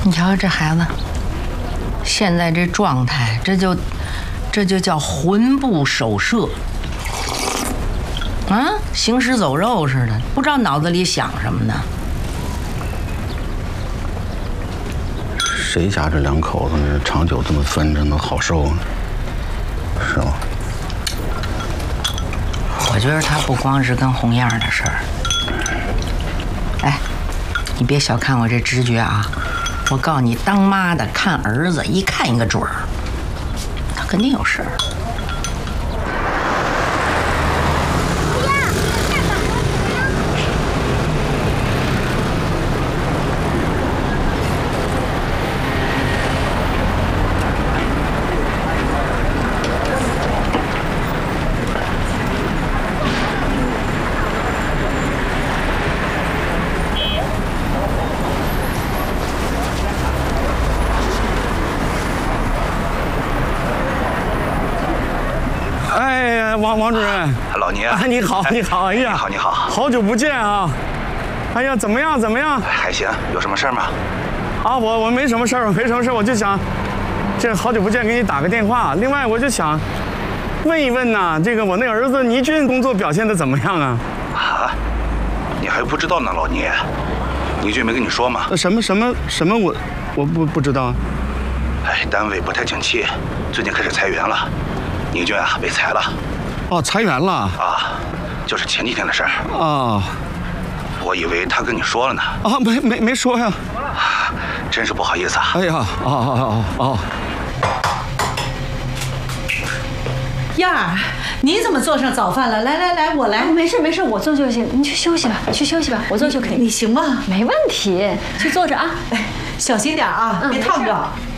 你瞧瞧这孩子，现在这状态，这就叫魂不守舍啊，行尸走肉似的，不知道脑子里想什么呢。 谁家这两口子长久这么分着能好受呢？是吗？ 我觉得他不光是跟红艳的事儿。哎，你别小看我这直觉啊！我告诉你，当妈的看儿子一看一个准儿，他肯定有事儿。 王主任， 老倪， 你好，你好，哎呀， 你好， 好久不见啊！哎呀，怎么样？ 还行，有什么事吗？ 啊，我没什么事儿，我就想，这好久不见，给你打个电话。另外，我就想问一问呐，这个我那儿子倪俊工作表现的怎么样啊？ 啊，你还不知道呢，老倪，倪俊没跟你说吗？ 什么？我不知道。 哎，单位不太景气，最近开始裁员了，倪俊啊被裁了。 哦，裁员了啊，就是前几天的事儿啊。 我以为他跟你说了呢。 啊，没说呀。 真是不好意思啊。 哎呀，哦。 燕儿，你怎么做上早饭了？来，我来。 没事，我做就行。你去休息吧，我做就可以。 你行吗？ 没问题，去坐着啊。 哎，小心点啊，别烫着。